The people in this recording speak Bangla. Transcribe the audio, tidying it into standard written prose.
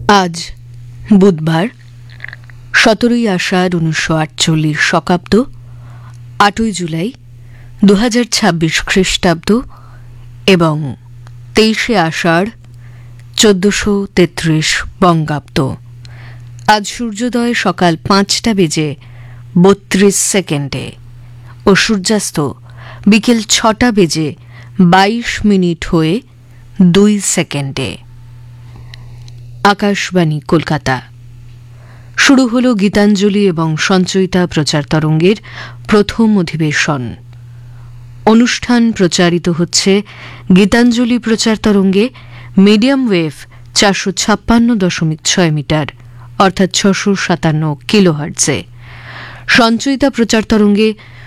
আজ বুধবার 17ই আষাঢ় 1948 শকাব্দ 8ই জুলাই 2026 খ্রিস্টাব্দ এবং 23শে আষাঢ় 1433 বঙ্গাব্দ। আজ সূর্যোদয় সকাল 5টা বেজে 32 সেকেন্ডে ও সূর্যাস্ত বিকেল 6টা বেজে 22 মিনিট হয়ে 2 সেকেন্ডে। আকাশবাণী কলকাতা। শুরু হল গীতাঞ্জলি এবং সঞ্চয়িতা প্রচার তরঙ্গের প্রথম অধিবেশন। অনুষ্ঠান প্রচারিত হচ্ছে গীতাঞ্জলি প্রচার তরঙ্গে মিডিয়াম ওয়েভ 456.6 মিটার অর্থাৎ 657 কিলোহার্টজে, সঞ্চয়িতা প্রচার তরঙ্গে